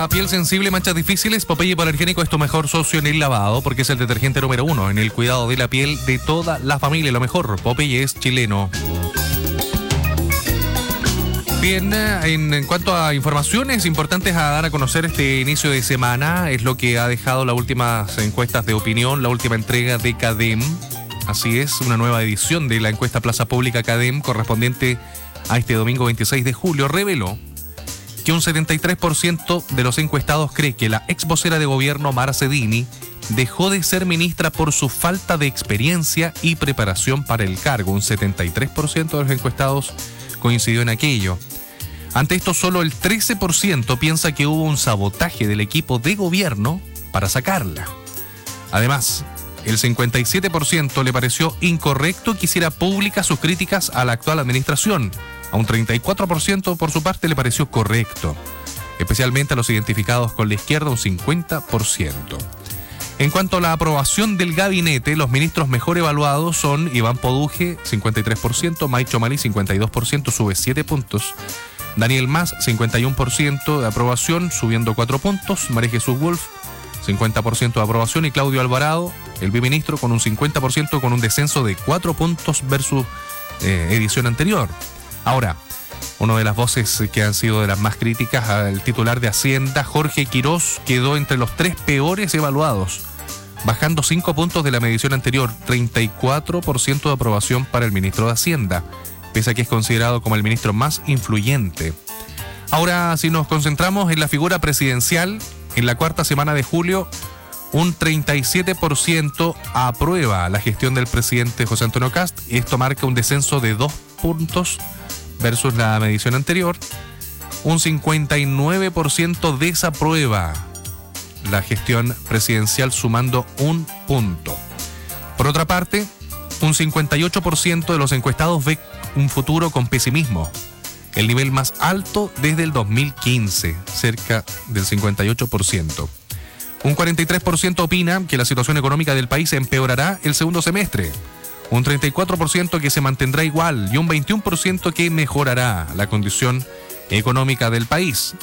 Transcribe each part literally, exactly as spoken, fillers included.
A piel sensible, manchas difíciles, Popeye Hipoalergénico es tu mejor socio en el lavado porque es el detergente número uno en el cuidado de la piel de toda la familia. Lo mejor, Popeye es chileno. Bien, en, en cuanto a informaciones importantes a dar a conocer este inicio de semana, es lo que ha dejado las últimas encuestas de opinión, la última entrega de CADEM. Así es, una nueva edición de la encuesta Plaza Pública CADEM correspondiente a este domingo veintiséis de julio reveló que un setenta y tres por ciento de los encuestados cree que la ex vocera de gobierno Mara Cedini dejó de ser ministra por su falta de experiencia y preparación para el cargo. Un setenta y tres por ciento de los encuestados coincidió en aquello. Ante esto, solo el trece por ciento piensa que hubo un sabotaje del equipo de gobierno para sacarla. Además, el cincuenta y siete por ciento le pareció incorrecto que hiciera públicas sus críticas a la actual administración. A un treinta y cuatro por ciento por su parte le pareció correcto, especialmente a los identificados con la izquierda, un cincuenta por ciento. En cuanto a la aprobación del gabinete, los ministros mejor evaluados son Iván Poduje, cincuenta y tres por ciento, Maicho Malí, cincuenta y dos por ciento, sube siete puntos, Daniel Mas, cincuenta y uno por ciento de aprobación, subiendo cuatro puntos, María Jesús Wolf, cincuenta por ciento de aprobación, y Claudio Alvarado, el biministro, con un cincuenta por ciento, con un descenso de cuatro puntos versus eh, edición anterior. Ahora, una de las voces que han sido de las más críticas al titular de Hacienda, Jorge Quirós, quedó entre los tres peores evaluados, bajando cinco puntos de la medición anterior, treinta y cuatro por ciento de aprobación para el ministro de Hacienda, pese a que es considerado como el ministro más influyente. Ahora, si nos concentramos en la figura presidencial, en la cuarta semana de julio, un treinta y siete por ciento aprueba la gestión del presidente José Antonio Kast, y esto marca un descenso de dos puntos versus la medición anterior. Un cincuenta y nueve por ciento desaprueba la gestión presidencial, sumando un punto. Por otra parte, un cincuenta y ocho por ciento de los encuestados ve un futuro con pesimismo, el nivel más alto desde el dos mil quince, cerca del cincuenta y ocho por ciento. Un cuarenta y tres por ciento opina que la situación económica del país empeorará el segundo semestre, un treinta y cuatro por ciento que se mantendrá igual y un veintiuno por ciento que mejorará la condición económica del país.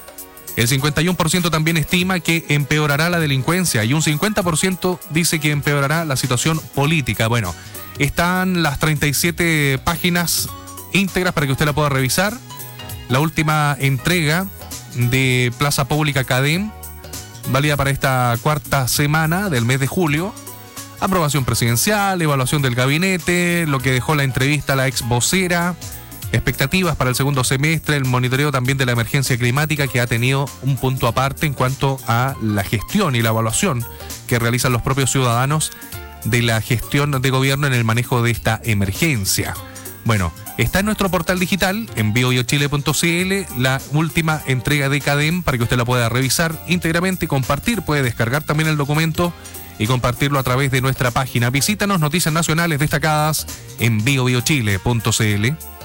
El cincuenta y uno por ciento también estima que empeorará la delincuencia y un cincuenta por ciento dice que empeorará la situación política. Bueno, están las treinta y siete páginas íntegras para que usted la pueda revisar. La última entrega de Plaza Pública CADEM, válida para esta cuarta semana del mes de julio. Aprobación presidencial, evaluación del gabinete, lo que dejó la entrevista a la ex vocera, expectativas para el segundo semestre, el monitoreo también de la emergencia climática, que ha tenido un punto aparte en cuanto a la gestión y la evaluación que realizan los propios ciudadanos de la gestión de gobierno en el manejo de esta emergencia. Bueno, está en nuestro portal digital, en bio bio chile punto c l, la última entrega de CADEM para que usted la pueda revisar íntegramente y compartir. Puede descargar también el documento y compartirlo a través de nuestra página. Visítanos, noticias nacionales destacadas en bio bio chile punto c l.